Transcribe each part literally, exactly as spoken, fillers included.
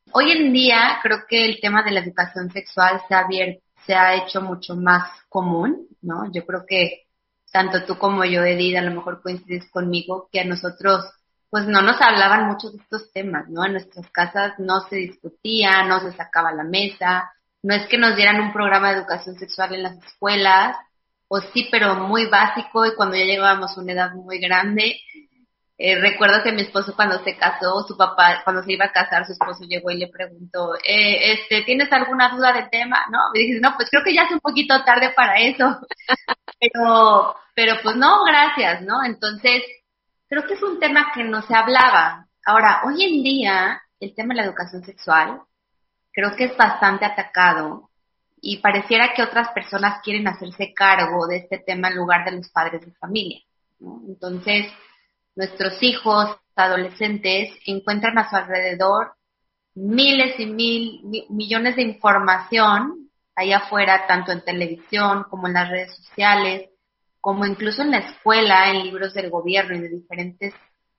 Hoy en día creo que el tema de la educación sexual se ha abier- se ha hecho mucho más común, ¿no? Yo creo que tanto tú como yo, Edith, a lo mejor coincides conmigo que a nosotros pues no nos hablaban mucho de estos temas, ¿no? En nuestras casas no se discutía, no se sacaba a la mesa, no es que nos dieran un programa de educación sexual en las escuelas, o sí, pero muy básico y cuando ya llegábamos a una edad muy grande. Eh, recuerdo que mi esposo cuando se casó, su papá, cuando se iba a casar, su esposo llegó y le preguntó, eh, este, ¿tienes alguna duda del tema? ¿No? Y dije, no, pues creo que ya es un poquito tarde para eso, pero, pero pues no, gracias, ¿no? Entonces, creo que es un tema que no se hablaba. Ahora, hoy en día, el tema de la educación sexual, creo que es bastante atacado y pareciera que otras personas quieren hacerse cargo de este tema en lugar de los padres de familia, ¿no? Entonces, nuestros hijos, adolescentes, encuentran a su alrededor miles y mil, mi- millones de información allá afuera, tanto en televisión como en las redes sociales, como incluso en la escuela, en libros del gobierno y de diferentes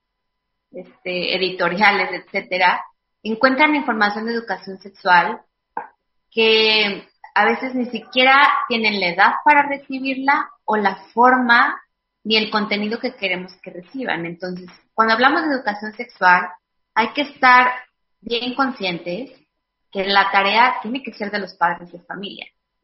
este, editoriales, etcétera, encuentran información de educación sexual que a veces ni siquiera tienen la edad para recibirla o la forma ni el contenido que queremos que reciban. Entonces, cuando hablamos de educación sexual, hay que estar bien conscientes que la tarea tiene que ser de los padres de familia,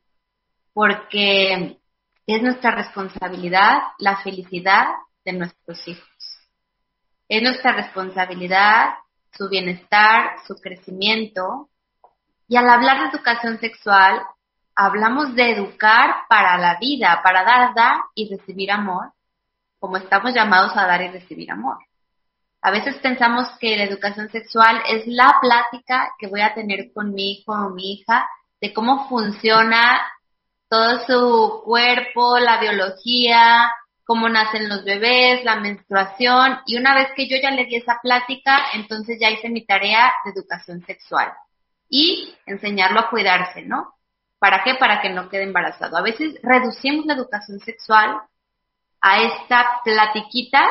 porque es nuestra responsabilidad la felicidad de nuestros hijos. Es nuestra responsabilidad su bienestar, su crecimiento, y al hablar de educación sexual, hablamos de educar para la vida, para dar, dar y recibir amor, como estamos llamados a dar y recibir amor. A veces pensamos que la educación sexual es la plática que voy a tener con mi hijo o mi hija de cómo funciona todo su cuerpo, la biología, cómo nacen los bebés, la menstruación, y una vez que yo ya le di esa plática, entonces ya hice mi tarea de educación sexual y enseñarlo a cuidarse, ¿no? ¿Para qué? Para que no quede embarazado. A veces reducimos la educación sexual a esta platiquita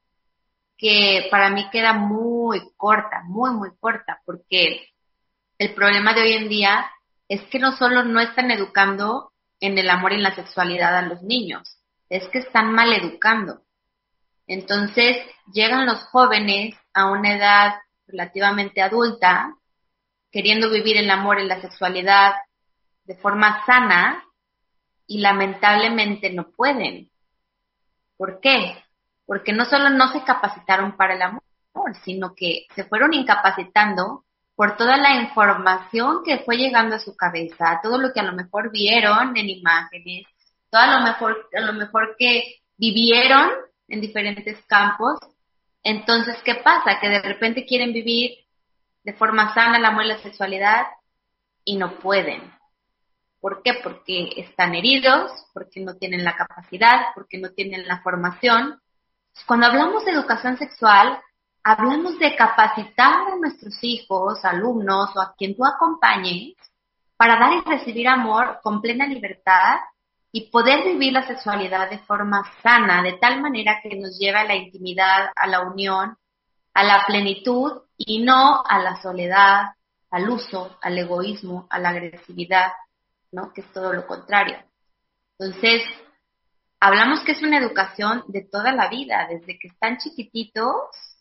que para mí queda muy corta, muy, muy corta, porque el problema de hoy en día es que no solo no están educando en el amor y en la sexualidad a los niños, es que están mal educando. Entonces llegan los jóvenes a una edad relativamente adulta, queriendo vivir el amor y la sexualidad de forma sana y lamentablemente no pueden. ¿Por qué? Porque no solo no se capacitaron para el amor, sino que se fueron incapacitando por toda la información que fue llegando a su cabeza, todo lo que a lo mejor vieron en imágenes, todo a lo mejor, a lo mejor que vivieron en diferentes campos. Entonces, ¿qué pasa? Que de repente quieren vivir de forma sana el amor y la sexualidad y no pueden. ¿Por qué? Porque están heridos, porque no tienen la capacidad, porque no tienen la formación. Cuando hablamos de educación sexual, hablamos de capacitar a nuestros hijos, alumnos o a quien tú acompañes para dar y recibir amor con plena libertad y poder vivir la sexualidad de forma sana, de tal manera que nos lleve a la intimidad, a la unión, a la plenitud y no a la soledad, al uso, al egoísmo, a la agresividad, ¿no? Que es todo lo contrario. Entonces, hablamos que es una educación de toda la vida, desde que están chiquititos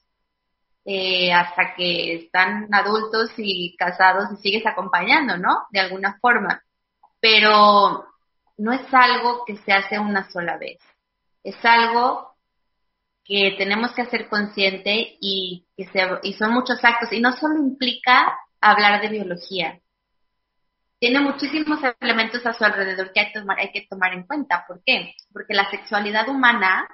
eh, hasta que están adultos y casados y sigues acompañando, ¿no? De alguna forma. Pero no es algo que se hace una sola vez. Es algo que tenemos que hacer consciente y que se, y son muchos actos y no solo implica hablar de biología. Tiene muchísimos elementos a su alrededor que hay, tomar, hay que tomar en cuenta. ¿Por qué? Porque la sexualidad humana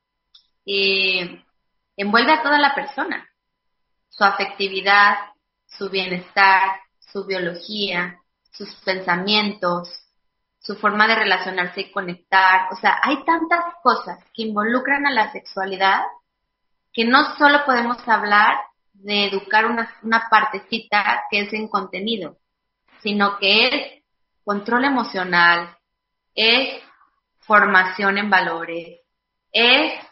eh, envuelve a toda la persona, su afectividad, su bienestar, su biología, sus pensamientos, su forma de relacionarse y conectar. O sea, hay tantas cosas que involucran a la sexualidad que no solo podemos hablar de educar una, una partecita que es en contenido, sino que es control emocional, es formación en valores, es